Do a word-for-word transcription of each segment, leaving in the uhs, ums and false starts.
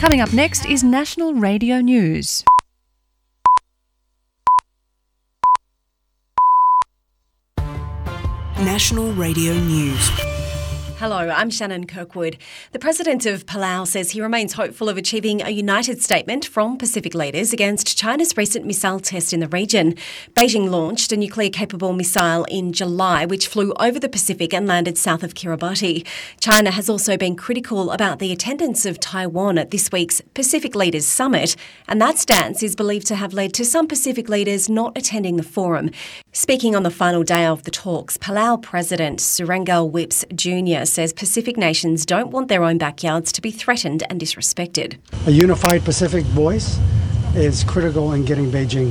Coming up next is National Radio News. National Radio News. Hello, I'm Shannon Kirkwood. The President of Palau says he remains hopeful of achieving a united statement from Pacific leaders against China's recent missile test in the region. Beijing launched a nuclear-capable missile in July, which flew over the Pacific and landed south of Kiribati. China has also been critical about the attendance of Taiwan at this week's Pacific Leaders Summit, and that stance is believed to have led to some Pacific leaders not attending the forum. Speaking on the final day of the talks, Palau President Surengal Whips Junior says Pacific nations don't want their own backyards to be threatened and disrespected. A unified Pacific voice is critical in getting Beijing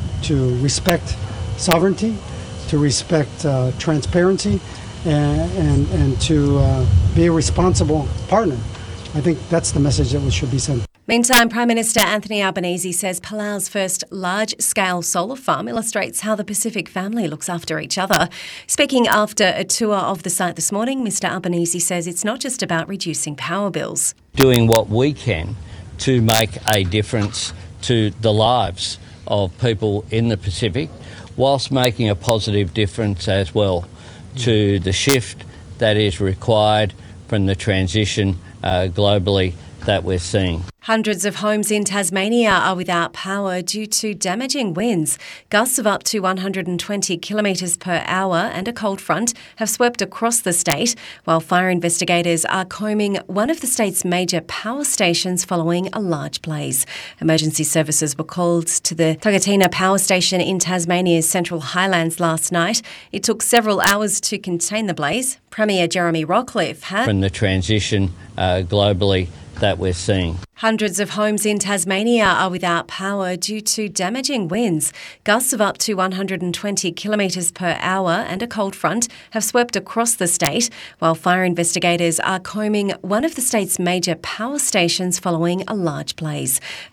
to respect sovereignty, to respect uh, transparency, and, and, and to uh, be a responsible partner. I think that's the message that should be sent. Meantime, Prime Minister Anthony Albanese says Palau's first large-scale solar farm illustrates how the Pacific family looks after each other. Speaking after a tour of the site this morning, Mr Albanese says it's not just about reducing power bills. Doing what we can to make a difference to the lives of people in the Pacific, whilst making a positive difference as well to the shift that is required from the transition uh, globally that we're seeing. Hundreds of homes in Tasmania are without power due to damaging winds. Gusts of up to one hundred twenty kilometres per hour and a cold front have swept across the state, while fire investigators are combing one of the state's major power stations following a large blaze. Emergency services were called to the Tagatina power station in Tasmania's Central Highlands last night. It took several hours to contain the blaze. Premier Jeremy Rockliff had... From the transition uh, globally that we're seeing. Hundreds of homes in Tasmania are without power due to damaging winds. Gusts of up to one hundred twenty kilometres per hour and a cold front have swept across the state, while fire investigators are combing one of the state's major power stations following a large blaze.